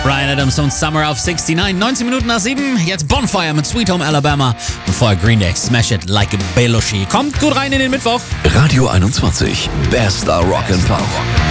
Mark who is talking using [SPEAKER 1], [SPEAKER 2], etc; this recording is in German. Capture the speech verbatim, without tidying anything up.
[SPEAKER 1] Bryan Adams und Summer of sixty-nine. neunzehn Minuten nach sieben. Jetzt Bonfire mit Sweet Home Alabama. Und vorher Green Day, Smash It Like a Belushi. Kommt gut rein in den Mittwoch.
[SPEAKER 2] Radio einundzwanzig. Bester Rock and Pop.